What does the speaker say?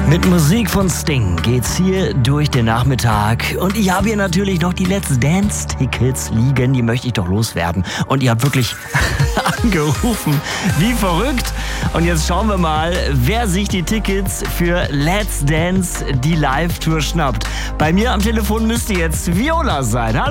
Mit Musik von Sting geht's hier durch den Nachmittag. Und ich habe hier natürlich noch die Let's Dance-Tickets liegen. Die möchte ich doch loswerden. Und ihr habt wirklich angerufen. Wie verrückt. Und jetzt schauen wir mal, wer sich die Tickets für Let's Dance, die Live-Tour, schnappt. Bei mir am Telefon müsste jetzt Viola sein. Hallo.